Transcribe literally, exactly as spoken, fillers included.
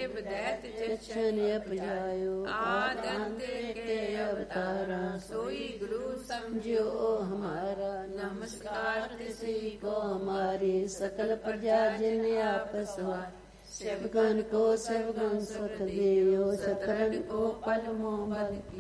देव दैत चक्षण अपजायो आद अंत के अवतारा सोई गुरु समझो हमारा नमस्कार तिसी को हमारी सकल प्रजा जिन आपस सेवकन को सेवकन सत देव सतरन को पल मोहम्मद